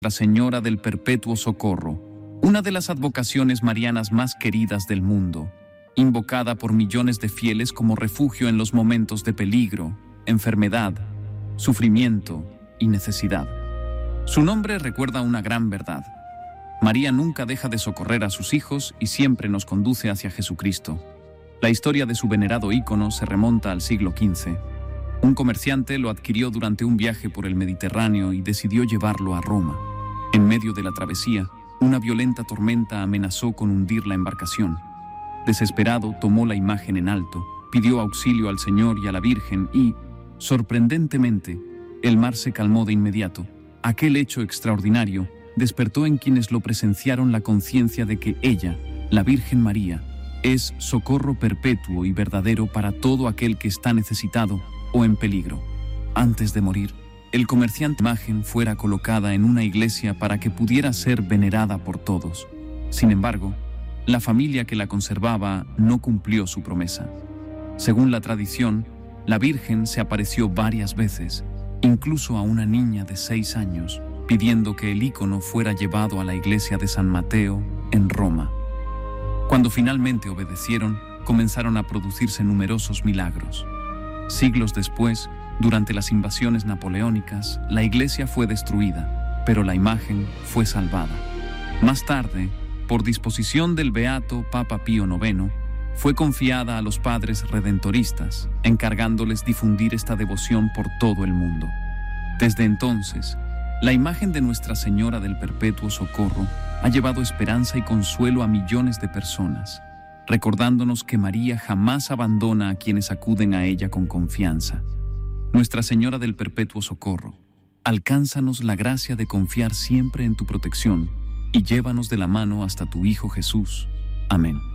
Nuestra Señora del Perpetuo Socorro, una de las advocaciones marianas más queridas del mundo, invocada por millones de fieles como refugio en los momentos de peligro, enfermedad, sufrimiento y necesidad. Su nombre recuerda una gran verdad. María nunca deja de socorrer a sus hijos y siempre nos conduce hacia Jesucristo. La historia de su venerado ícono se remonta al siglo XV. Un comerciante lo adquirió durante un viaje por el Mediterráneo y decidió llevarlo a Roma. En medio de la travesía, una violenta tormenta amenazó con hundir la embarcación. Desesperado, tomó la imagen en alto, pidió auxilio al Señor y a la Virgen y, sorprendentemente, el mar se calmó de inmediato. Aquel hecho extraordinario despertó en quienes lo presenciaron la conciencia de que ella, la Virgen María, es socorro perpetuo y verdadero para todo aquel que está necesitado o en peligro. Antes de morir, el comerciante imagen fuera colocada en una iglesia para que pudiera ser venerada por todos. Sin embargo, la familia que la conservaba no cumplió su promesa. Según la tradición, la Virgen se apareció varias veces, incluso a una niña de 6 años, pidiendo que el ícono fuera llevado a la iglesia de San Mateo, en Roma. Cuando finalmente obedecieron, comenzaron a producirse numerosos milagros. Siglos después, durante las invasiones napoleónicas, la iglesia fue destruida, pero la imagen fue salvada. Más tarde, por disposición del beato Papa Pío IX, fue confiada a los padres redentoristas, encargándoles difundir esta devoción por todo el mundo. Desde entonces, la imagen de Nuestra Señora del Perpetuo Socorro ha llevado esperanza y consuelo a millones de personas, recordándonos que María jamás abandona a quienes acuden a ella con confianza. Nuestra Señora del Perpetuo Socorro, alcánzanos la gracia de confiar siempre en tu protección y llévanos de la mano hasta tu Hijo Jesús. Amén.